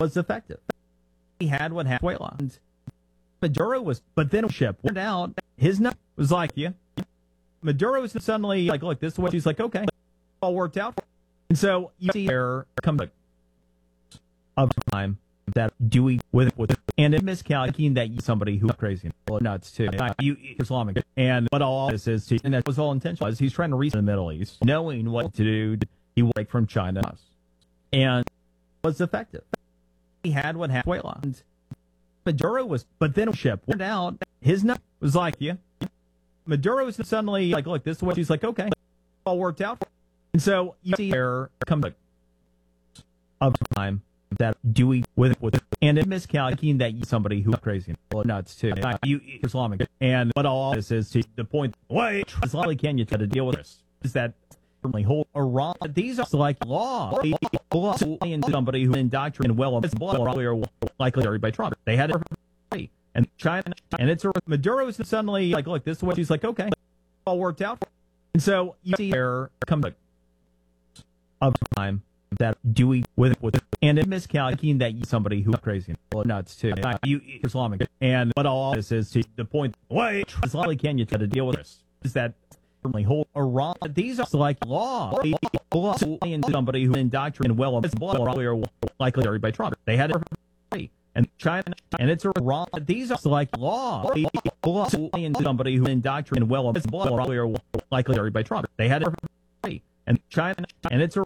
was effective. He had what happened. And Maduro was, but then ship went out. His nut was like, yeah. Maduro was suddenly like, look, this is what he's like, okay, all worked out. And so you see there comes of time that Dewey with and it miscalculating that somebody who's crazy nuts too. You Islamic and what all this is, and that was all intentional. As he's trying to reach the Middle East, knowing what to do, he was from China and was effective. He had what happened. And Maduro was, but then ship went out. His nut was like, yeah. Maduro was suddenly like, look, this is what he's like, okay, all worked out. And so you see there comes of time that Dewey with and it miscalculating that somebody who's crazy nuts too. You Islamic and what all this is to the point. Why Islamic can you try to deal with this? Is that firmly hold Iran? These are like law and somebody who indoctrinated well likely everybody Trump. They had it and China and it's Maduro is suddenly like, look, this is what she's like, okay, all worked out. And so you see there comes of time that Dewey with and it miscalculating that somebody who's crazy nuts too. You Islamic and what all this is to the point. Why Islamic can you try to deal with this? Is that firmly hold Iran? These are like law and somebody who indoctrinated well likely everybody Trump. They had it and China and it's Iran. These are like law and somebody who indoctrinated well likely everybody Trump. They had it and China and it's